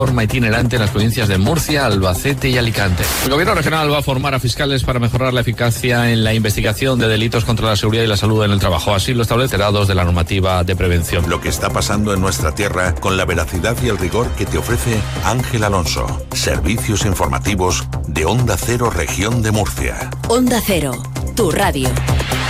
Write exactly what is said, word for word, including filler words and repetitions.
forma itinerante en las provincias de Murcia, Albacete y Alicante. El gobierno regional va a formar a fiscales para mejorar la eficacia en la investigación de delitos contra la seguridad y la salud en el trabajo. Así lo establecerá dos de la normativa de prevención. Lo que está pasando en nuestra tierra con la veracidad y el rigor que te ofrece Ángel Alonso. Servicios informativos de Onda Cero, Región de Murcia. Onda Cero, tu radio.